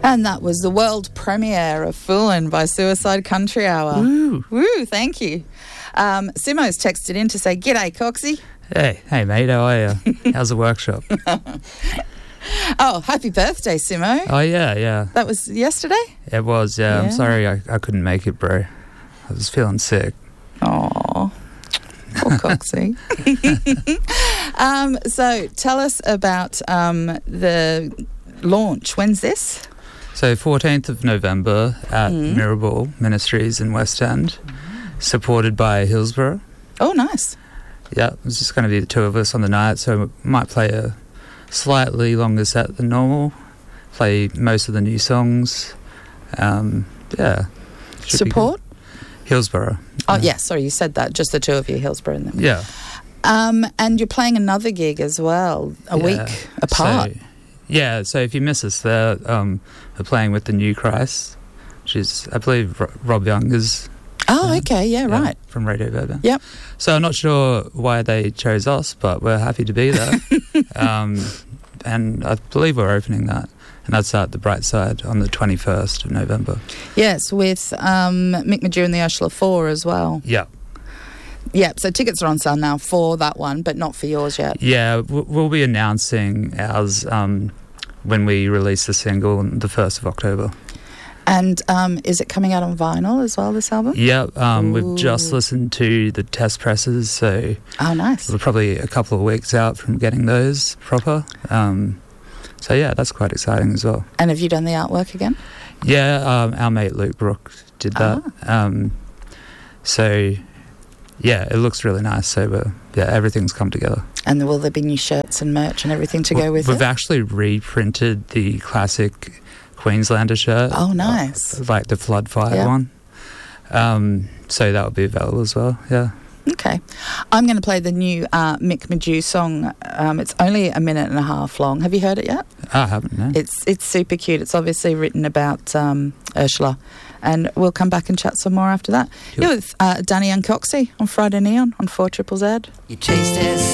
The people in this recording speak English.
And that was the world premiere of Foolin' by Suicide Country Hour. Woo. Woo, thank you. Simo's texted in to say, "G'day, Coxie." Hey mate, how are you? How's the workshop? Oh, happy birthday, Simo. Oh, yeah. That was yesterday? It was, yeah. I'm sorry I couldn't make it, bro. I was feeling sick. Oh, poor Coxie. So tell us about the launch. When's this? So 14th of November at Mirrorball Ministries in West End, supported by Hillsborough. Oh, nice. Yeah, it's just going to be the two of us on the night, so we might play a slightly longer set than normal, play most of the new songs. Support? Hillsborough. Oh, yeah, sorry, you said that. Just the two of you, Hillsborough and them. Yeah. And you're playing another gig as well, a week apart. So if you miss us there, we're playing with the New Christ, which is, I believe, Rob Younger's. Oh, okay, yeah, right. From Radio Verba. Yep. So I'm not sure why they chose us, but we're happy to be there. And I believe we're opening that. And that's at the Bright Side on the 21st of November. Yes, with Mick Madew and the Ursula 4 as well. Yeah. Yeah, so tickets are on sale now for that one, but not for yours yet. Yeah, we'll be announcing ours when we release the single on the 1st of October. And is it coming out on vinyl as well, this album? Yeah, we've just listened to the test presses, so... Oh, nice. We're probably a couple of weeks out from getting those proper. So, yeah, that's quite exciting as well. And have you done the artwork again? Yeah, our mate Luke Brook did that. So, yeah, it looks really nice. So, everything's come together. And will there be new shirts and merch and everything to go with it? We've actually reprinted the classic Queenslander shirt. Oh, nice. Like the Flood Fight one. So that will be available as well, yeah. Okay. I'm going to play the new Mick Madew song. It's only a minute and a half long. Have you heard it yet? I haven't, no. It's super cute. It's obviously written about Ursula. And we'll come back and chat some more after that. You're with Danny and Coxie on Friday Neon on 4ZZZ. You chased his